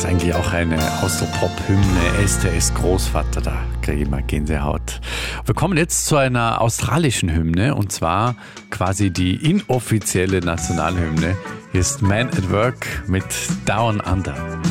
ist eigentlich auch eine Austropop-Hymne. STS Großvater, da kriege ich mal Gänsehaut. Wir kommen jetzt zu einer australischen Hymne und zwar quasi die inoffizielle Nationalhymne. Hier ist Man at Work mit Down Under.